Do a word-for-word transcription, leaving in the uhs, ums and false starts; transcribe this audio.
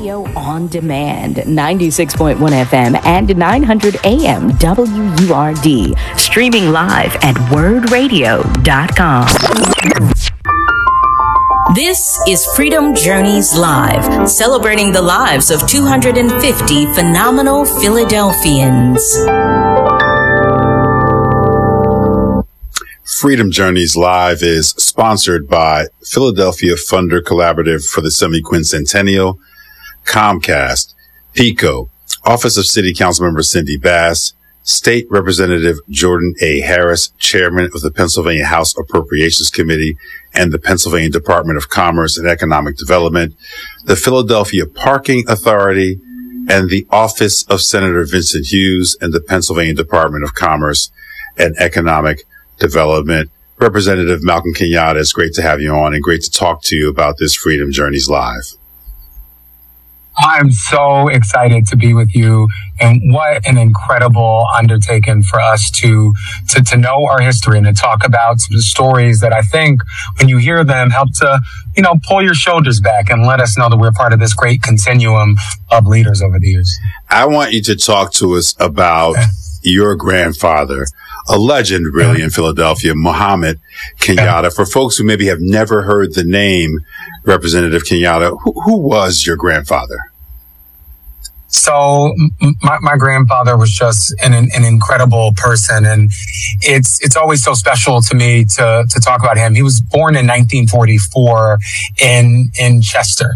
Radio on demand, ninety-six point one F M and nine hundred A M W U R D. Streaming live at word radio dot com. This is Freedom Journeys Live, celebrating the lives of two hundred fifty phenomenal Philadelphians. Freedom Journeys Live is sponsored by Philadelphia Funder Collaborative for the Semi-Quincentennial, Comcast, PICO, Office of City Councilmember Cindy Bass, State Representative Jordan A. Harris, Chairman of the Pennsylvania House Appropriations Committee and the Pennsylvania Department of Commerce and Economic Development, the Philadelphia Parking Authority, and the Office of Senator Vincent Hughes and the Pennsylvania Department of Commerce and Economic Development. Representative Malcolm Kenyatta, it's great to have you on and great to talk to you about this Freedom Journeys Live. I'm so excited to be with you, and what an incredible undertaking for us to, to, to know our history and to talk about some stories that I think when you hear them help to, you know, pull your shoulders back and let us know that we're part of this great continuum of leaders over the years. I want you to talk to us about your grandfather, a legend really in Philadelphia, Muhammad Kenyatta. For folks who maybe have never heard the name Representative Kenyatta, who, who was your grandfather? So my, my grandfather was just an, an incredible person, and it's it's always so special to me to to talk about him. He was born in nineteen forty-four in in Chester.